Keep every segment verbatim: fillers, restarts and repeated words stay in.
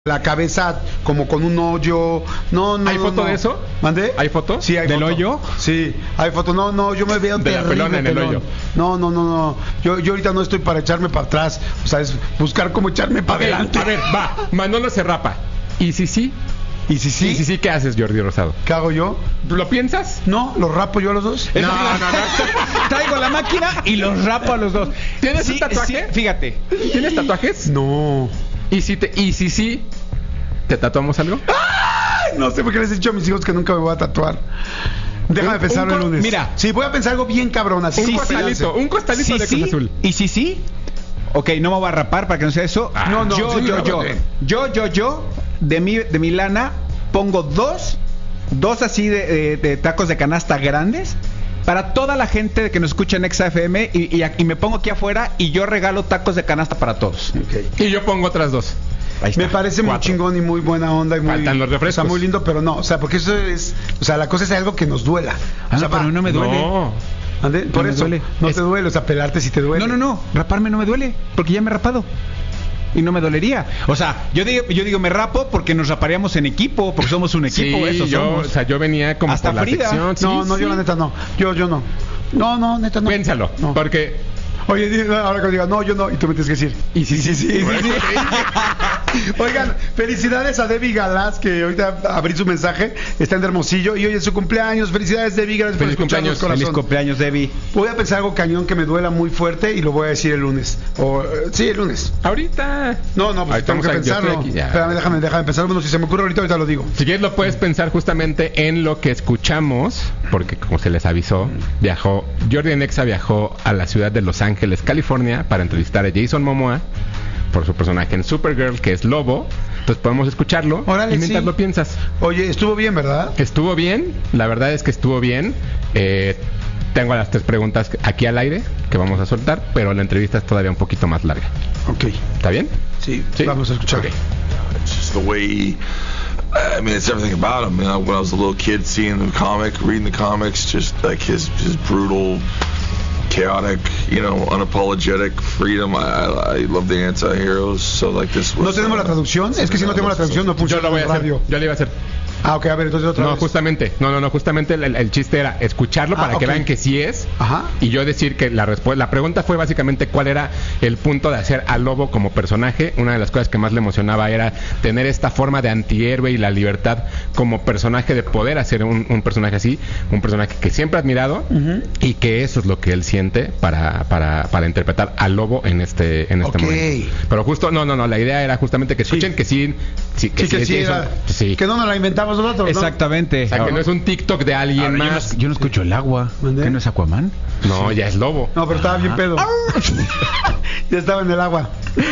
la cabeza como con un hoyo. No, no. ¿Hay foto no. de eso? ¿Mande? ¿Hay foto? Sí, hay ¿Del foto. hoyo? Sí, hay foto. No, no, yo me veo de terrible. La pelona en el pelón. hoyo. No, no, no, no. Yo, yo ahorita no estoy para echarme para atrás. O sea, es buscar cómo echarme para Okay, adelante. a ver, va. Manolo se rapa. ¿Y si sí? ¿Y si sí? ¿Y si sí qué haces, Jordi Rosado? ¿Qué hago yo? ¿Lo piensas? No, los rapo yo a los dos. No, no, no. Traigo la máquina y los rapo a los dos. ¿Tienes Sí, un tatuaje? sí, fíjate. ¿Tienes tatuajes? No. ¿Y si te, y si sí, te tatuamos algo? Ay, no sé por qué les he dicho a mis hijos que nunca me voy a tatuar. Déjame Un- pensarlo un el co- lunes. mira. Sí, voy a pensar algo bien cabrón así. Un Sí, costalito, sí, un costalito Sí, de sí. Cruz Azul. ¿Y si sí? Ok, no me voy a rapar para que no sea eso. Ah, no, no, yo, sí, yo, yo, rápate. yo, yo, yo, de mi, de mi lana, pongo dos, dos así de, de- de tacos de canasta grandes para toda la gente que nos escucha en Exa F M y, y, y me pongo aquí afuera y yo regalo tacos de canasta para todos. Ok. Y yo pongo otras dos. Ahí está. Me parece muy Cuatro. chingón y muy buena onda y muy, Faltan los refrescos. o sea, muy lindo, pero no, o sea, porque eso es, o sea, la cosa es algo que nos duela. Ah, o sea, pero va, no me duele. No. ¿ande? Por me eso, duele. no Es- te duele, o sea, pelarte si te duele. No, no, no, raparme no me duele, porque ya me he rapado. Y no me dolería. O sea, yo digo, yo digo me rapo porque nos raparíamos en equipo, porque somos un equipo, Sí, eso yo, somos. o sea, yo venía como Hasta por la Frida. sección. Sí, No, no, sí. yo la neta no. Yo, yo no. No, no, neta no. Piénsalo, No. porque... Oye, di- ahora que diga, no, yo no, y tú me tienes que decir. Y sí, sí, sí. Oigan, felicidades a Debbie Galás, que ahorita abrí su mensaje, está en Hermosillo y hoy es su cumpleaños. Felicidades, Debbie, gracias Feliz por escucharnos, cumpleaños, corazón. Feliz cumpleaños, Debbie. Voy a pensar algo cañón que me duela muy fuerte y lo voy a decir el lunes. O, eh, sí, el lunes. Ahorita... No, no, pues Ahorita tengo que vamos a- yo estoy pensarlo. aquí, ya. Espérame, déjame, déjame pensarlo. Bueno, si se me ocurre ahorita, ahorita lo digo. Si quieres lo puedes pensar justamente en lo que escuchamos, porque como se les avisó, viajó, Jordi Nexa viajó a la ciudad de Los Ángeles, California, para entrevistar a Jason Momoa por su personaje en Supergirl, que es Lobo. Entonces podemos escucharlo Órale, y mientras sí. lo piensas. Oye, estuvo bien, ¿verdad? Estuvo bien, la verdad es que estuvo bien. Eh, tengo las tres preguntas aquí al aire que vamos a soltar, pero la entrevista es todavía un poquito más larga. Ok. ¿Está bien? Sí, Sí. vamos a escuchar. Ok. It's just the way he, I mean, it's everything about him. You know, when I was a little kid, seeing the comic, reading the comics, just like his his brutal, chaotic, you know, unapologetic freedom. I I, I love the anti-heroes. So like this was. ¿No tenemos la traducción? Es que si no tenemos la traducción no Yo funciona lo voy a en hacer. radio. Yo le iba a hacer. Ah, ok, a ver, entonces otra No, vez. justamente, no, no, no, justamente el, el- el chiste era escucharlo Ah, para que ok. vean que sí es. Ajá. Y yo decir que la respuesta, la pregunta fue básicamente cuál era el punto de hacer a Lobo como personaje. Una de las cosas que más le emocionaba era tener esta forma de antihéroe y la libertad como personaje, de poder hacer un, un personaje así, un personaje que siempre ha admirado, Ujú. y que eso es lo que él siente para, para, para interpretar a Lobo en este, en este Ok. momento. Pero justo, no, no, no, la idea era justamente que escuchen Sí. que sí, sí, que Sí, que es sí, Jason. era- Sí. que no nos la inventamos nosotros, ¿no? Exactamente. O sea, que no es un TikTok de alguien Ahora, yo no- más. Yo no, escucho el agua. ¿Mandé? ¿Qué no es Aquaman? No, ya es Lobo. No, pero estaba bien pedo. Ya estaba en el agua.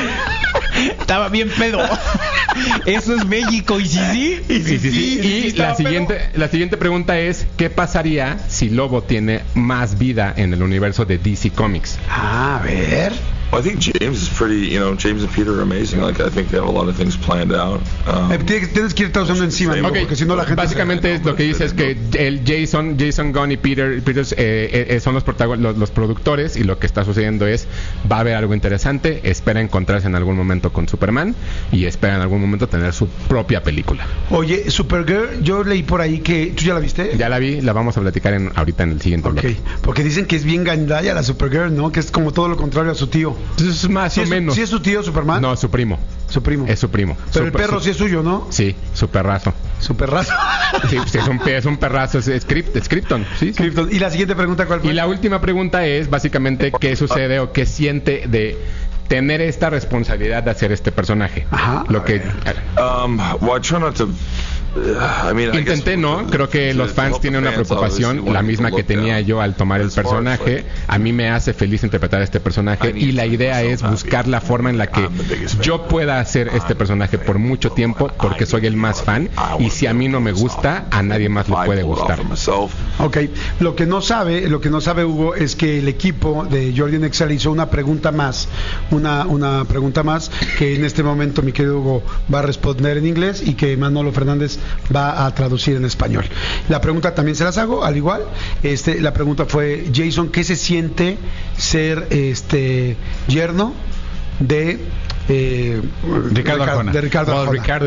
Estaba bien pedo. Eso es México, ¿y si sí? Sí, sí, sí. Y estaba la siguiente, la siguiente pregunta es, ¿qué pasaría si Lobo tiene más vida en el universo de D C Comics? Ah, a ver. Well, I think James is pretty. You know, James and Peter are amazing. Like I think they have a lot of things planned out. Um, Eh, tienes, tienes que ir traduciendo encima, ¿no? Ok, Porque si no la gente... básicamente es lo que dice es que el Jason, Jason Gunn y Peter Peters eh, eh, son los, protagon- los, los productores, y lo que está sucediendo es, va a haber algo interesante, espera encontrarse en algún momento con Superman y espera en algún momento tener su propia película. Oye, Supergirl, yo leí por ahí que... ¿Tú ya la viste? Ya la vi, la vamos a platicar en, ahorita en el siguiente Ok, bloque. porque dicen que es bien gandalla la Supergirl, ¿no? Que es como todo lo contrario a su tío. Entonces, es más ¿Sí o es, menos. ¿sí es su tío Superman? No, su primo. Su primo. Es su primo. Pero el Super- perro su- sí es suyo, ¿no? Sí, su perrazo. Su perrazo. Sí, sí, es, un, pe- es un perrazo, es, es, Krypt- es Krypton. Sí, sí. Krypton. Y la siguiente pregunta, ¿cuál fue? Y la última pregunta es básicamente qué sucede o qué siente de tener esta responsabilidad de hacer este personaje. Ajá. Lo que um, well, I try not to. Uh, I mean, I intenté, guess- ¿no? Creo que los fans tienen una preocupación, la misma que tenía yo al tomar el personaje. A mí me hace feliz interpretar este personaje, y la idea es buscar la forma en la que yo pueda hacer este personaje por mucho tiempo, porque soy el más fan, y si a mí no me gusta, a nadie más le puede gustar. Ok, lo que no sabe, lo que no sabe Hugo es que el equipo de Jordi Nexa le hizo una pregunta más, una, una pregunta más que en este momento mi querido Hugo va a responder en inglés y que Manolo Fernández va a traducir en español. La pregunta también se las hago, al igual. Este, la pregunta fue, Jason, ¿qué se siente ser este yerno de eh, Ricardo Arjona. de Ricardo Well, Arjona. Ricardo